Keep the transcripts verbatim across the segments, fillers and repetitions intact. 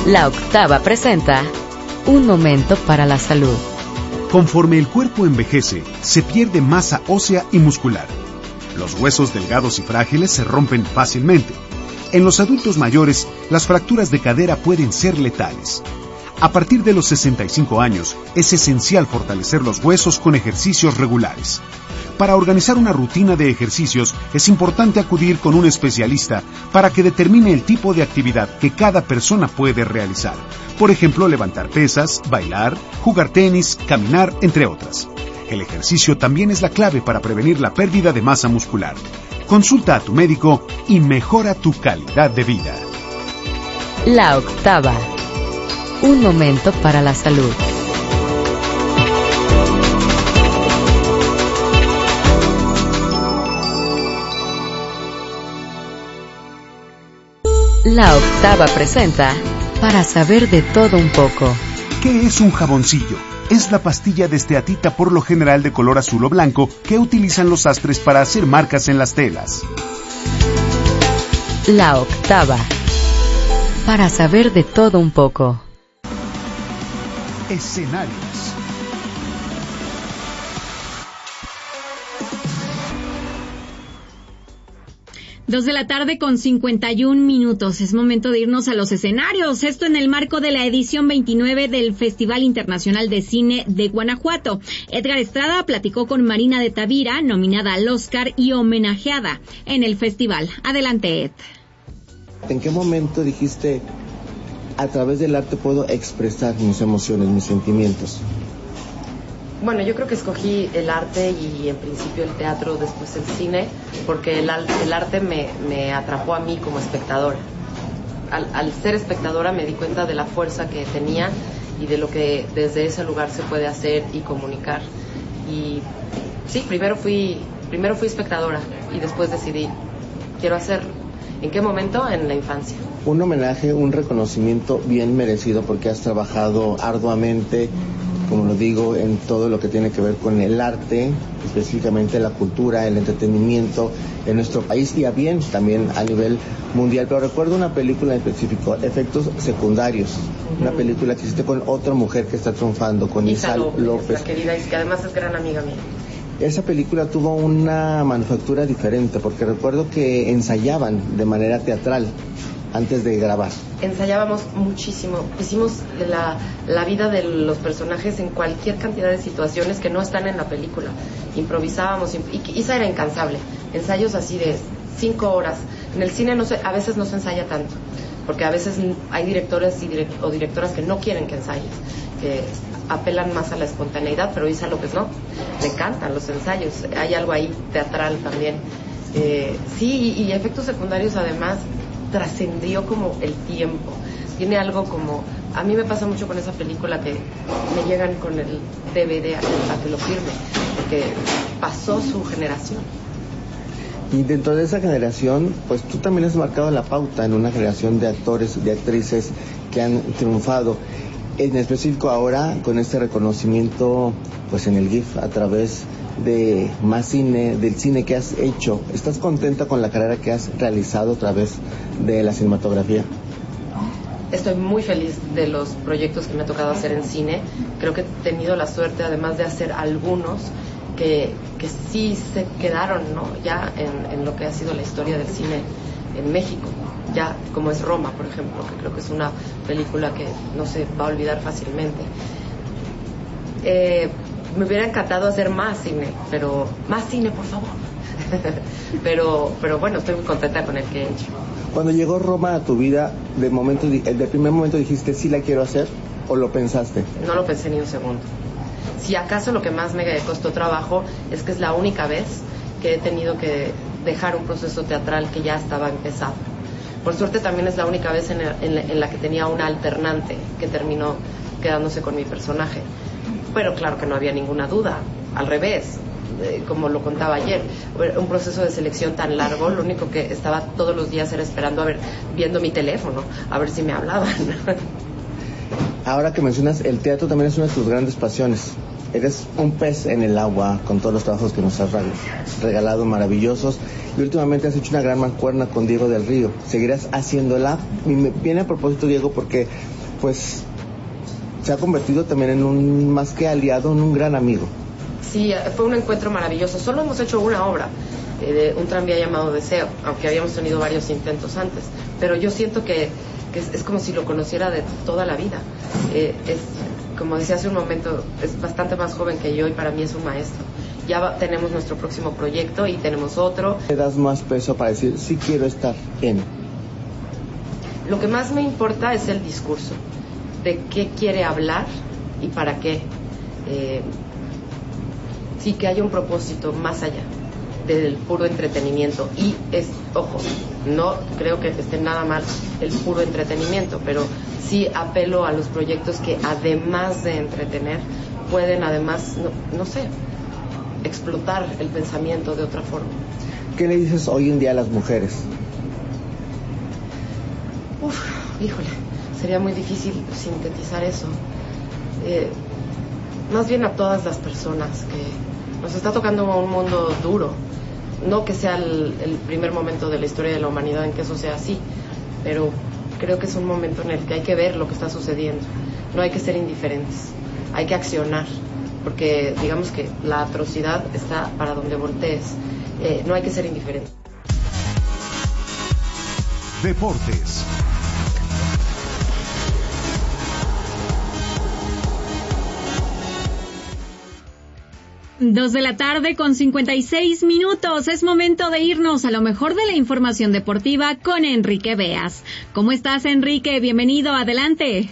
La Octava presenta Un momento para la salud. Conforme el cuerpo envejece, se pierde masa ósea y muscular. Los huesos delgados y frágiles se rompen fácilmente. En los adultos mayores, las fracturas de cadera pueden ser letales. A partir de los sesenta y cinco años, es esencial fortalecer los huesos con ejercicios regulares. Para organizar una rutina de ejercicios, es importante acudir con un especialista para que determine el tipo de actividad que cada persona puede realizar. Por ejemplo, levantar pesas, bailar, jugar tenis, caminar, entre otras. El ejercicio también es la clave para prevenir la pérdida de masa muscular. Consulta a tu médico y mejora tu calidad de vida. La Octava. Un momento para la salud. La Octava presenta Para saber de todo un poco. ¿Qué es un jaboncillo? Es la pastilla de esteatita, por lo general de color azul o blanco, que utilizan los sastres para hacer marcas en las telas. La Octava. Para saber de todo un poco. Escenarios. Dos de la tarde con cincuenta y un minutos. Es momento de irnos a los escenarios. Esto en el marco de la edición veintinueve del Festival Internacional de Cine de Guanajuato. Edgar Estrada platicó con Marina de Tavira, nominada al Oscar y homenajeada en el festival. Adelante, Ed. ¿En qué momento dijiste, a través del arte puedo expresar mis emociones, mis sentimientos? Bueno, yo creo que escogí el arte y en principio el teatro, después el cine, porque el, el arte me, me atrapó a mí como espectadora. Al, al ser espectadora me di cuenta de la fuerza que tenía y de lo que desde ese lugar se puede hacer y comunicar. Y sí, primero fui, primero fui espectadora y después decidí, quiero hacerlo. ¿En qué momento? En la infancia. Un homenaje, un reconocimiento bien merecido porque has trabajado arduamente, como lo digo, en todo lo que tiene que ver con el arte, específicamente la cultura, el entretenimiento en nuestro país y a bien también a nivel mundial. Pero recuerdo una película en específico, Efectos Secundarios, uh-huh. Una película que hiciste con otra mujer que está triunfando, con Isa López, López. La querida, y que además es gran amiga mía. Esa película tuvo una manufactura diferente porque recuerdo que ensayaban de manera teatral antes de grabar. Ensayábamos muchísimo, hicimos la, la vida de los personajes en cualquier cantidad de situaciones que no están en la película. Improvisábamos, y Isa era incansable, ensayos así de cinco horas. En el cine no se, a veces no se ensaya tanto, porque a veces hay directores y direct, o directoras que no quieren que ensayes, que apelan más a la espontaneidad, pero Isa López no, le encantan los ensayos, hay algo ahí teatral también. Eh, sí, y, y Efectos Secundarios además trascendió como el tiempo, tiene algo como, a mí me pasa mucho con esa película que me llegan con el D V D a que, a que lo firme, porque pasó su generación. Y dentro de esa generación, pues tú también has marcado la pauta en una generación de actores y de actrices que han triunfado. En específico ahora, con este reconocimiento pues en el G I F a través de más cine, del cine que has hecho, ¿estás contenta con la carrera que has realizado a través de la cinematografía? Estoy muy feliz de los proyectos que me ha tocado hacer en cine. Creo que he tenido la suerte, además de hacer algunos que, que sí se quedaron, ¿no? ya en, en lo que ha sido la historia del cine en México, ya como es Roma, por ejemplo, que creo que es una película que no se va a olvidar fácilmente. Eh, me hubiera encantado hacer más cine, pero más cine, por favor. pero, pero bueno, estoy muy contenta con el que he hecho. Cuando llegó Roma a tu vida, de momento, de primer momento dijiste sí la quiero hacer, o lo pensaste? No lo pensé ni un segundo. Si acaso lo que más me costó trabajo es que es la única vez que he tenido que dejar un proceso teatral que ya estaba empezado. Por suerte también es la única vez en, el, en, la, en la que tenía una alternante que terminó quedándose con mi personaje. Pero claro que no había ninguna duda, al revés, eh, como lo contaba ayer, un proceso de selección tan largo, lo único que estaba todos los días era esperando, a ver, viendo mi teléfono, a ver si me hablaban. Ahora que mencionas, el teatro también es una de tus grandes pasiones. Eres un pez en el agua con todos los trabajos que nos has regalado, maravillosos. Y últimamente has hecho una gran mancuerna con Diego del Río. ¿Seguirás haciéndola? Y me viene a propósito, Diego, porque pues se ha convertido también en un, más que aliado, en un gran amigo. Sí, fue un encuentro maravilloso. Solo hemos hecho una obra, eh, de un tranvía llamado Deseo, aunque habíamos tenido varios intentos antes. Pero yo siento que, que es, es como si lo conociera de toda la vida. Eh, es, como decía hace un momento, es bastante más joven que yo y para mí es un maestro. Ya va, tenemos nuestro próximo proyecto y tenemos otro. ¿Te das más peso para decir, sí quiero estar en? Lo que más me importa es el discurso, de qué quiere hablar y para qué. Eh, sí, que haya un propósito más allá del puro entretenimiento. Y, es, ojo, no creo que esté nada mal el puro entretenimiento, pero sí apelo a los proyectos que además de entretener, pueden además, no, no sé, explotar el pensamiento de otra forma. ¿Qué le dices hoy en día a las mujeres? Uf, híjole, sería muy difícil sintetizar eso. Eh, más bien a todas las personas que nos está tocando un mundo duro. No que sea el, el primer momento de la historia de la humanidad en que eso sea así, pero creo que es un momento en el que hay que ver lo que está sucediendo. No hay que ser indiferentes, hay que accionar, porque digamos que la atrocidad está para donde voltees. Eh, no hay que ser indiferentes. Deportes. Dos de la tarde con cincuenta y seis minutos. Es momento de irnos a lo mejor de la información deportiva con Enrique Beas. ¿Cómo estás, Enrique? Bienvenido, adelante.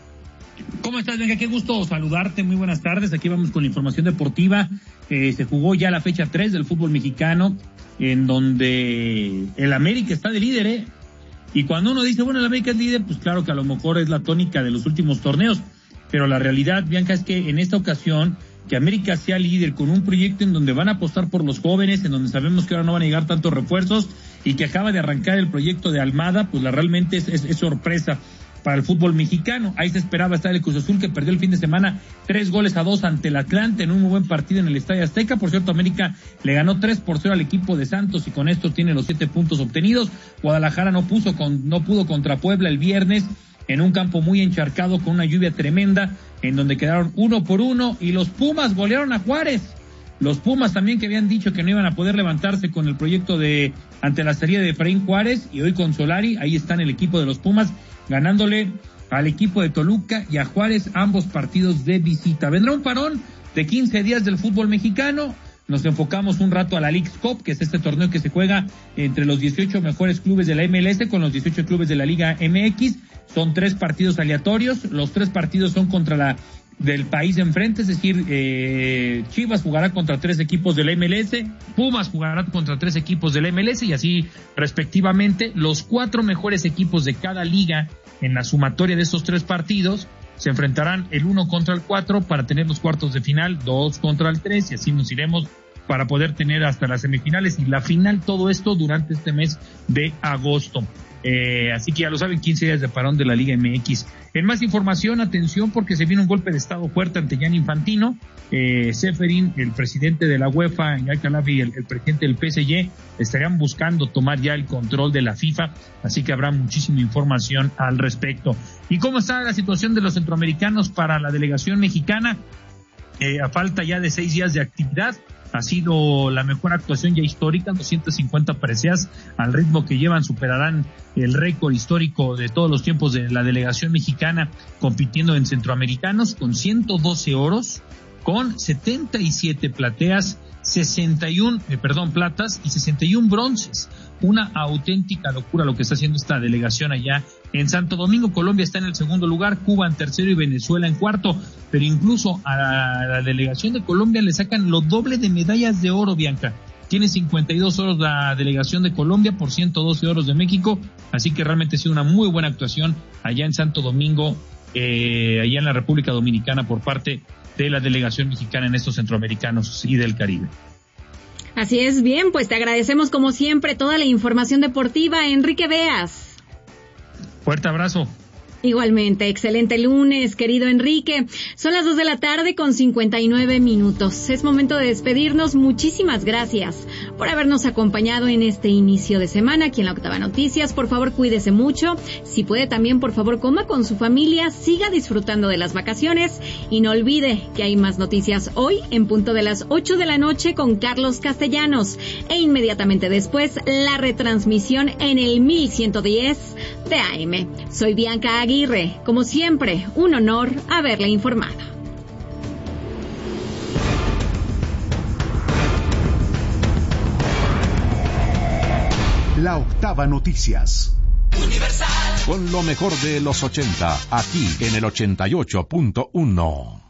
¿Cómo estás, Venga? Qué gusto saludarte. Muy buenas tardes. Aquí vamos con la información deportiva. Eh, se jugó ya la fecha tres del fútbol mexicano, en donde el América está de líder, ¿eh? Y cuando uno dice, bueno, el América es líder, pues claro que a lo mejor es la tónica de los últimos torneos. Pero la realidad, Bianca, es que en esta ocasión, que América sea líder con un proyecto en donde van a apostar por los jóvenes, en donde sabemos que ahora no van a llegar tantos refuerzos y que acaba de arrancar el proyecto de Almada, pues la realmente es, es, es sorpresa para el fútbol mexicano. Ahí se esperaba estar el Cruz Azul, que perdió el fin de semana tres goles a dos ante el Atlante en un muy buen partido en el Estadio Azteca. Por cierto, América le ganó tres por cero al equipo de Santos y con esto tiene los siete puntos obtenidos. Guadalajara no puso con, no pudo contra Puebla el viernes en un campo muy encharcado con una lluvia tremenda, en donde quedaron uno por uno, y los Pumas golearon a Juárez. Los Pumas también, que habían dicho que no iban a poder levantarse con el proyecto de ante la serie de Efraín Juárez, y hoy con Solari, ahí están el equipo de los Pumas, ganándole al equipo de Toluca y a Juárez, ambos partidos de visita. Vendrá un parón de quince días del fútbol mexicano. Nos enfocamos un rato a la Leagues Cup, que es este torneo que se juega entre los dieciocho mejores clubes de la M L S con los dieciocho clubes de la Liga M X. Son tres partidos aleatorios, los tres partidos son contra la del país enfrente, es decir, eh, Chivas jugará contra tres equipos de la M L S, Pumas jugará contra tres equipos de la M L S y así respectivamente. Los cuatro mejores equipos de cada liga en la sumatoria de estos tres partidos se enfrentarán el uno contra el cuatro para tener los cuartos de final, dos contra el tres, y así nos iremos para poder tener hasta las semifinales y la final, todo esto durante este mes de agosto. Eh, así que ya lo saben, quince días de parón de la Liga M X. En más información, atención, porque se viene un golpe de estado fuerte ante Gianni Infantino. Eh, Ceferin, el presidente de la UEFA, y Al-Khelaïfi, el, el presidente del P S G, estarían buscando tomar ya el control de la FIFA, así que habrá muchísima información al respecto. ¿Y cómo está la situación de los centroamericanos para la delegación mexicana? Eh, a falta ya de seis días de actividad, ha sido la mejor actuación ya histórica, doscientas cincuenta preseas, al ritmo que llevan superarán el récord histórico de todos los tiempos de la delegación mexicana compitiendo en centroamericanos, con ciento doce oros, con setenta y siete plateas, sesenta y uno, eh, perdón, platas y sesenta y uno bronces. Una auténtica locura lo que está haciendo esta delegación allá en Santo Domingo. Colombia está en el segundo lugar, Cuba en tercero y Venezuela en cuarto, pero incluso a la, a la delegación de Colombia le sacan lo doble de medallas de oro, Bianca. Tiene cincuenta y dos oros la delegación de Colombia por ciento doce oros de México, así que realmente ha sido una muy buena actuación allá en Santo Domingo, eh, allá en la República Dominicana por parte de la delegación mexicana en estos centroamericanos y del Caribe. Así es, bien, pues te agradecemos como siempre toda la información deportiva, Enrique Beas. Fuerte abrazo. Igualmente, excelente lunes, querido Enrique. Son las dos de la tarde con cincuenta y nueve minutos. Es momento de despedirnos. Muchísimas gracias por habernos acompañado en este inicio de semana aquí en la Octava Noticias. Por favor, cuídese mucho. Si puede también, por favor, coma con su familia, siga disfrutando de las vacaciones y no olvide que hay más noticias hoy en punto de las ocho de la noche con Carlos Castellanos e inmediatamente después la retransmisión en el mil ciento diez de A M. Soy Bianca Aguirre. Como siempre, un honor haberle informado. La Octava Noticias. Universal. Con lo mejor de los ochenta, aquí en el ochenta y ocho punto uno.